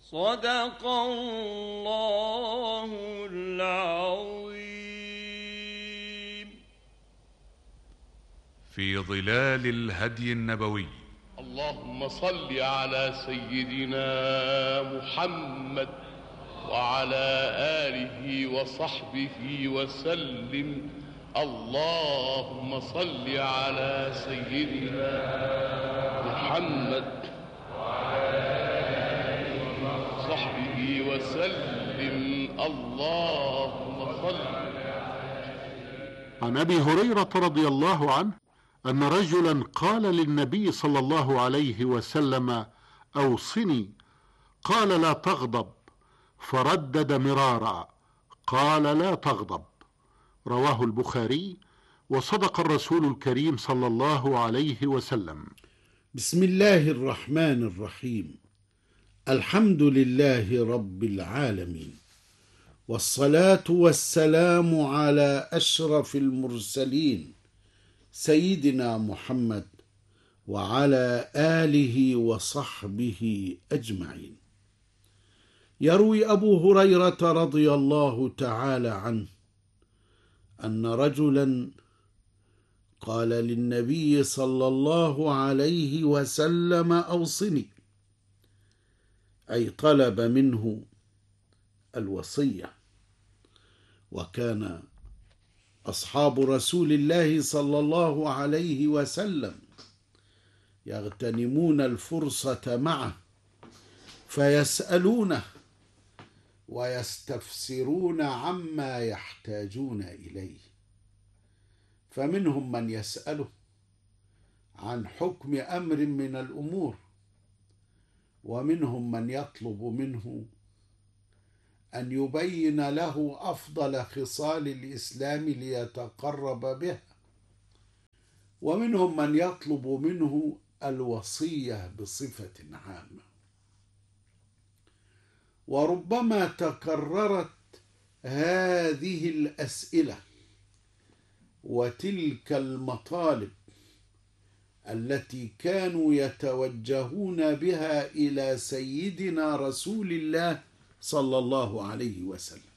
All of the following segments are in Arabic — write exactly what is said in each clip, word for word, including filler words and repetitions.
صدق الله العظيم. في ظلال الهدي النبوي. اللهم صل على سيدنا محمد وعلى آله وصحبه وسلم. اللهم صل على سيدنا محمد وعلى آله وصحبه وسلم. اللهم صل. عن أبي هريرة رضي الله عنه أن رجلا قال للنبي صلى الله عليه وسلم: أوصني. قال: لا تغضب. فردد مرارا: قال: لا تغضب. رواه البخاري. وصدق الرسول الكريم صلى الله عليه وسلم. بسم الله الرحمن الرحيم. الحمد لله رب العالمين، والصلاة والسلام على أشرف المرسلين سيدنا محمد وعلى آله وصحبه أجمعين. يروي أبو هريرة رضي الله تعالى عنه أن رجلا قال للنبي صلى الله عليه وسلم: أوصني، أي طلب منه الوصية. وكان أصحاب رسول الله صلى الله عليه وسلم يغتنمون الفرصة معه فيسألونه ويستفسرون عما يحتاجون إليه، فمنهم من يسأله عن حكم أمر من الأمور، ومنهم من يطلب منه أن يبين له أفضل خصال الإسلام ليتقرب بها، ومنهم من يطلب منه الوصية بصفة عامة. وربما تكررت هذه الأسئلة وتلك المطالب التي كانوا يتوجهون بها إلى سيدنا رسول الله صلى الله عليه وسلم،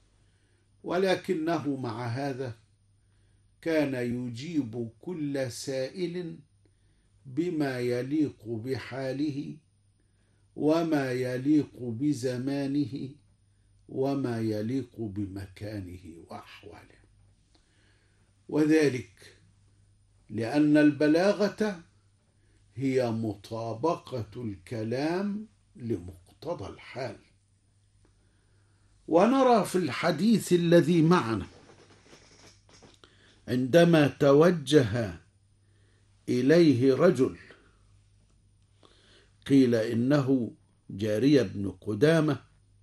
ولكنه مع هذا كان يجيب كل سائل بما يليق بحاله وما يليق بزمانه وما يليق بمكانه وأحواله، وذلك لأن البلاغة هي مطابقة الكلام لمقتضى الحال. ونرى في الحديث الذي معنا عندما توجه إليه رجل قيل إنه جارية بن قدامة،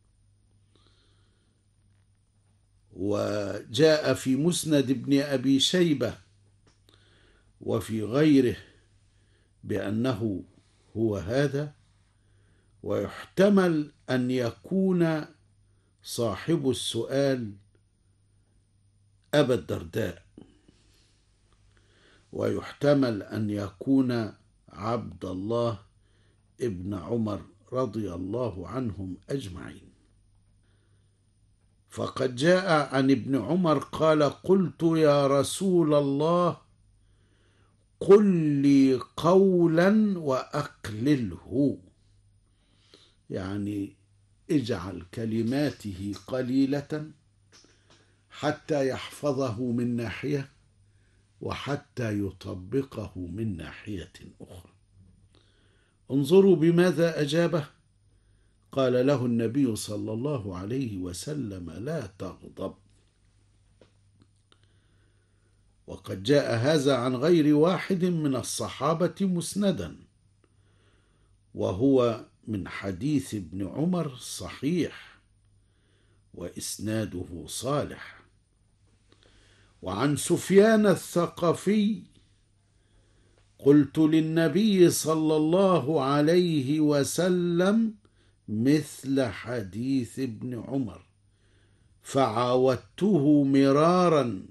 وجاء في مسند ابن أبي شيبة وفي غيره بأنه هو هذا، ويحتمل أن يكون صاحب السؤال أبا الدرداء، ويحتمل أن يكون عبد الله ابن عمر رضي الله عنهم أجمعين. فقد جاء عن ابن عمر قال: قلت يا رسول الله قل لي قولا وأقلله، يعني اجعل كلماته قليلة حتى يحفظه من ناحية وحتى يطبقه من ناحية أخرى. انظروا بماذا أجابه. قال له النبي صلى الله عليه وسلم: لا تغضب. وقد جاء هذا عن غير واحد من الصحابة مسندا، وهو من حديث ابن عمر صحيح وإسناده صالح. وعن سفيان الثقفي: قلت للنبي صلى الله عليه وسلم مثل حديث ابن عمر فعاودته مرارا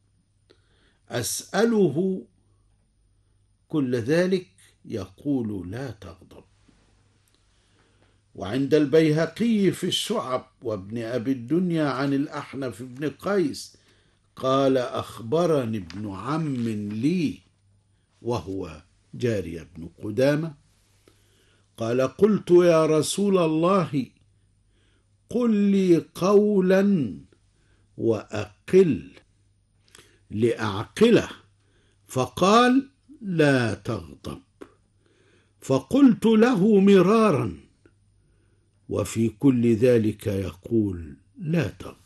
أسأله كل ذلك يقول لا تغضب. وعند البيهقي في الشعب وابن أبي الدنيا عن الأحنف بن قيس قال أخبرني ابن عم لي وهو جارية بن قدامة قال قلت يا رسول الله قل لي قولا وأقل لأعقله، فقال لا تغضب. فقلت له مرارا وفي كل ذلك يقول لا تغضب.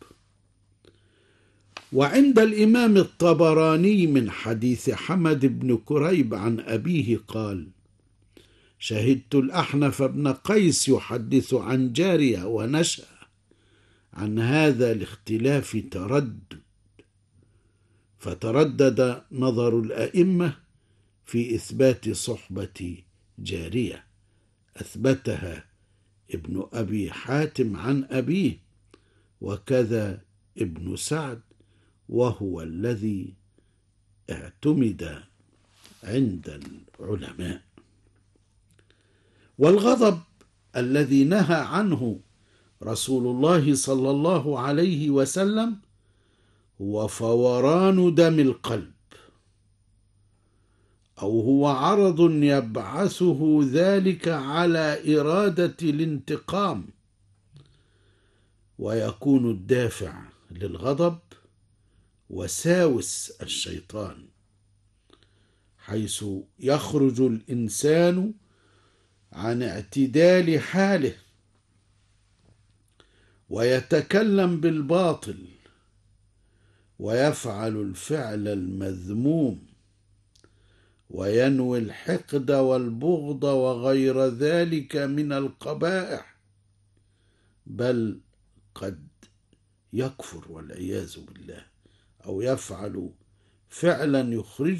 وعند الإمام الطبراني من حديث حمد بن كريب عن أبيه قال شهدت الأحنف بن قيس يحدث عن جارية ونشأ عن هذا الاختلاف تردد، فتردد نظر الأئمة في إثبات صحبة جارية، أثبتها ابن أبي حاتم عن أبيه وكذا ابن سعد، وهو الذي اعتمد عند العلماء. والغضب الذي نهى عنه رسول الله صلى الله عليه وسلم هو فوران دم القلب، أو هو عرض يبعثه ذلك على إرادة الانتقام، ويكون الدافع للغضب وساوس الشيطان، حيث يخرج الإنسان عن اعتدال حاله ويتكلم بالباطل ويفعل الفعل المذموم وينوي الحقد والبغض وغير ذلك من القبائح، بل قد يكفر والعياذ بالله، أو يفعل فعلا يخرج